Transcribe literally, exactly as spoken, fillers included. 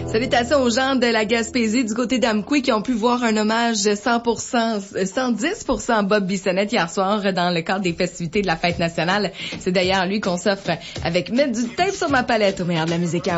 Salutations aux gens de la Gaspésie du côté d'Amqui qui ont pu voir un hommage cent pour cent, cent dix pour cent Bob Bissonnette hier soir dans le cadre des festivités de la fête nationale. C'est d'ailleurs lui qu'on s'offre avec Mettre du tape sur ma palette au meilleur de la musique à